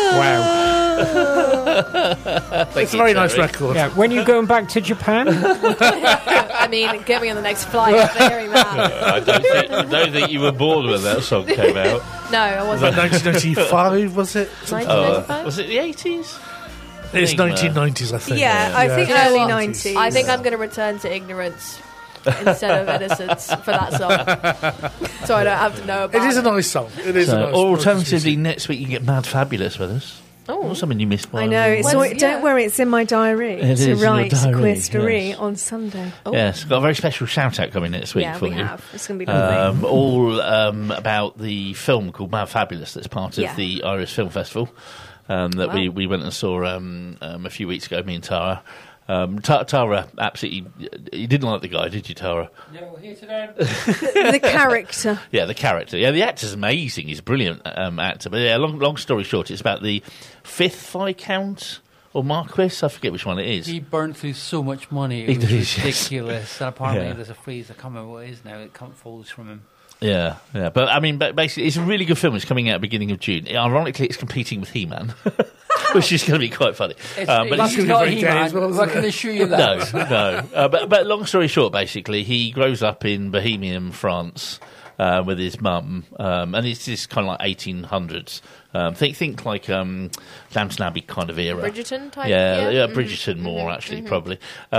Wow. It's a very nice record. Yeah. When you going back to Japan? I mean, get me on the next flight after hearing that. I don't think you were bored when that song came out. No, I Was that wasn't. 1995, was it? 1995? Was it the 80s? It's 1990s, I think. Yeah, I think You know early what? 90s. I think I'm going to return to ignorance instead of innocence for that song. So I don't have to know about It is a nice song. It is a nice or song. alternatively, next week you get Mad Fabulous with us. Oh. Something you missed. I know. It's When's- don't worry, it's in my diary It is to in your write diary, Quistery yes. on Sunday. Yes, got a very special shout out coming next week Yeah, for we you. have. It's going to be lovely. All about the film called Mad Fabulous that's part of Yeah. the Irish Film Festival that we went and saw a few weeks ago, me and Tara. Tara, absolutely, you didn't like the guy, did you, Tara? No, here today. The character. Yeah, the character. Yeah, the actor's amazing. He's a brilliant actor. But yeah, long story short, it's about the 5th Viscount or Marquis. I forget which one it is. He burnt through so much money. He It was did, yes. ridiculous. And apparently Yeah. there's a phrase, I can't remember what it is now, it falls from him. Yeah. But I mean, basically, it's a really good film. It's coming out at the beginning of June. Ironically, it's competing with He-Man, which is going to be quite funny. But that's he's gonna be not very gay He-Man, as well, isn't I can it? assure you that. No. But long story short, basically, he grows up in Bohemian France with his mum, and it's this kind of like 1800s. Think like Downton Abbey kind of era. Bridgerton type? Yeah, Bridgerton more actually, probably.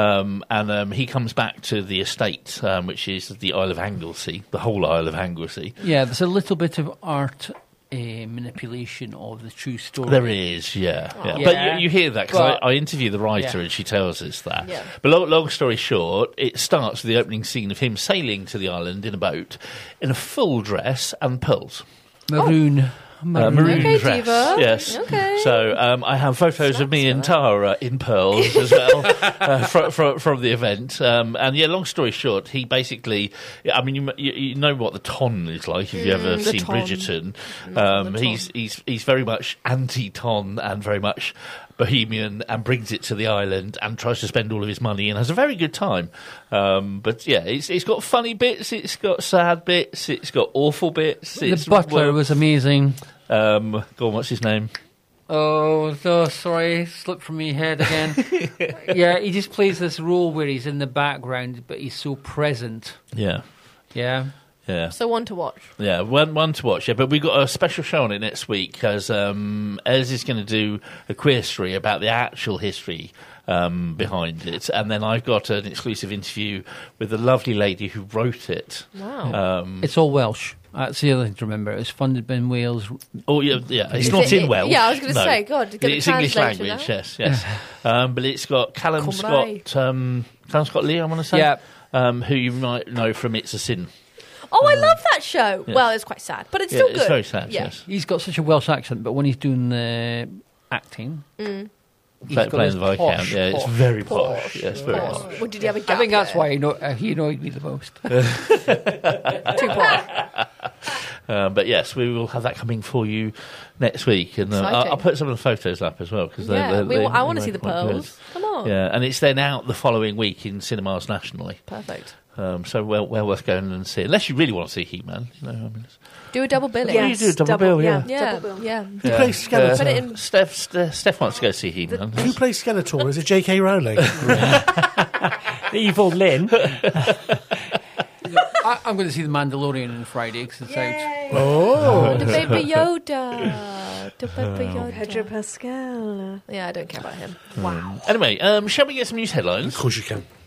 And he comes back to the estate, which is the Isle of Anglesey, the whole Isle of Anglesey. Yeah, there's a little bit of art manipulation of the true story. There is, yeah. Yeah. But you hear that because But- I interview the writer Yeah. and she tells us that. Yeah. But long story short, it starts with the opening scene of him sailing to the island in a boat in a full dress and pearls. Maroon. Maroon Okay, dress, diva. yes. Okay. So I have photos of me and Tara in pearls as well from the event. And yeah, long story short, he basically, I mean, you know what the ton is like if you ever the seen ton. Bridgerton. The ton. He's very much anti-ton and very much Bohemian and brings it to the island and tries to spend all of his money and has a very good time. But yeah, it's got funny bits, it's got sad bits, it's got awful bits. The butler was amazing. Go on, what's his name? Oh, sorry, slipped from my head again. Yeah, he just plays this role where he's in the background, but he's so present. Yeah. Yeah. Yeah, So one to watch. yeah, one to watch. Yeah, but we've got a special show on it next week because Ez is going to do a query about the actual history behind it, and then I've got an exclusive interview with the lovely lady who wrote it. Wow. It's all Welsh. That's the other thing to remember. It was funded in Wales. Oh yeah, it's Is not it- in Welsh. yeah, I was gonna no. say, God, get it's the English translation language. out. Yes. But it's got Callum Cymraeg. Callum Scott Lee. I want to say, Yeah. who you might know from It's a Sin. Oh, I love that show. Yeah. Well, it's quite sad, but it's still good. It's very sad. Yeah. Yes, He's got such a Welsh accent, but when he's doing the acting, he's got playing this the Viscount. posh, Yeah, it's posh. very posh. Yes, very Posh. posh. Well, did you have a gap I think that's there? why he annoyed me the most. Too posh. But yes, we will have that coming for you next week, and Exciting. I'll put some of the photos up as well because Yeah, I want to see the quite good. pearls. Come on. Yeah, and it's then out the following week in cinemas nationally. Perfect. So well worth going and see. Unless you really want to see He-Man, you know. I mean, Do a double billing. Yeah. you do a double bill, yeah. Yeah, double bill. yeah. Who plays Skeletor? Put it in. Steph wants to go see He-Man. Who plays Skeletor? Is it J.K. Rowling? Evil Lynn. I'm going to see The Mandalorian on Friday because it's out. Oh. The baby Yoda. The baby Yoda. Pedro Pascal. Yeah, I don't care about him. Anyway, shall we get some news headlines? Of course you can.